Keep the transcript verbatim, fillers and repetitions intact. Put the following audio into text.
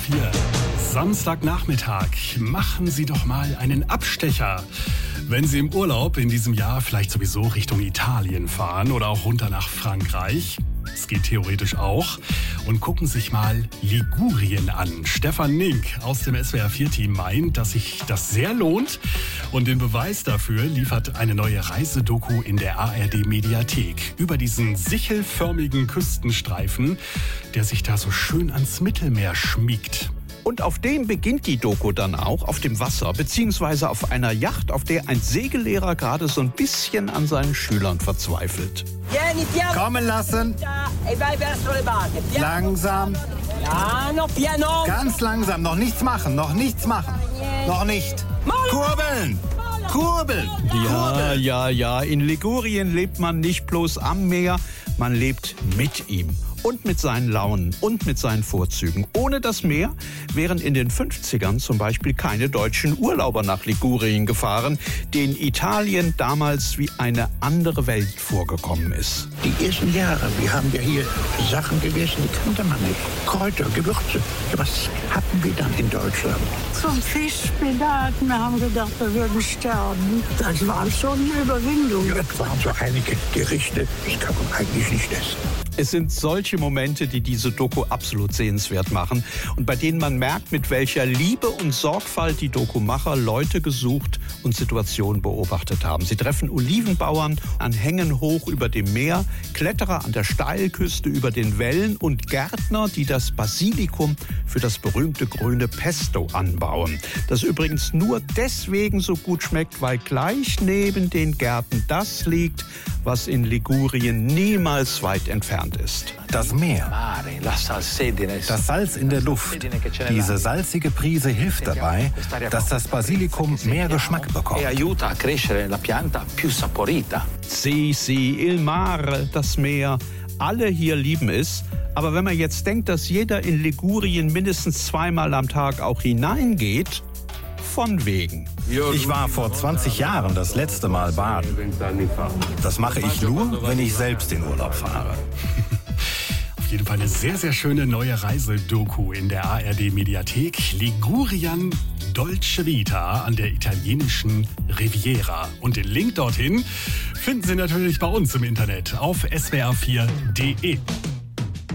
vier. Samstagnachmittag. Machen Sie doch mal einen Abstecher. Wenn Sie im Urlaub in diesem Jahr vielleicht sowieso Richtung Italien fahren oder auch runter nach Frankreich, das geht theoretisch auch, und gucken sich mal Ligurien an. Stefan Nink aus dem S W R vier Team meint, dass sich das sehr lohnt, und den Beweis dafür liefert eine neue Reisedoku in der A R D Mediathek über diesen sichelförmigen Küstenstreifen, der sich da so schön ans Mittelmeer schmiegt. Und auf dem beginnt die Doku dann auch, auf dem Wasser, beziehungsweise auf einer Yacht, auf der ein Segellehrer gerade so ein bisschen an seinen Schülern verzweifelt. Kommen lassen. Langsam. Ganz langsam. Noch nichts machen, noch nichts machen. Noch nicht. Kurbeln. Kurbeln. Ja, ja, ja. In Ligurien lebt man nicht bloß am Meer, man lebt mit ihm. Und mit seinen Launen und mit seinen Vorzügen. Ohne das Meer wären in den fünfzigern zum Beispiel keine deutschen Urlauber nach Ligurien gefahren, denen Italien damals wie eine andere Welt vorgekommen ist. Die ersten Jahre, wir haben ja hier Sachen gegessen, die kannte man nicht. Kräuter, Gewürze. Was hatten wir dann in Deutschland? Zum Fischspinaten, wir haben gedacht, wir würden sterben. Das war schon eine Überwindung. Ja, das waren so einige Gerichte, das kann man eigentlich nicht essen. Es sind solche Momente, die diese Doku absolut sehenswert machen und bei denen man merkt, mit welcher Liebe und Sorgfalt die Dokumacher Leute gesucht und Situationen beobachtet haben. Sie treffen Olivenbauern an Hängen hoch über dem Meer, Kletterer an der Steilküste über den Wellen und Gärtner, die das Basilikum für das berühmte grüne Pesto anbauen. Das übrigens nur deswegen so gut schmeckt, weil gleich neben den Gärten das liegt, was in Ligurien niemals weit entfernt ist. Das Meer. Das Salz in der Luft. Diese salzige Prise hilft dabei, dass das Basilikum mehr Geschmack bekommt. Si, si, il mare, das Meer. Alle hier lieben es. Aber wenn man jetzt denkt, dass jeder in Ligurien mindestens zweimal am Tag auch hineingeht, von wegen. Ich war vor zwanzig Jahren das letzte Mal baden. Das mache ich nur, wenn ich selbst in Urlaub fahre. Auf jeden Fall eine sehr, sehr schöne neue Reisedoku in der A R D Mediathek. Ligurien Dolce Vita an der italienischen Riviera. Und den Link dorthin finden Sie natürlich bei uns im Internet auf S W R vier punkt de.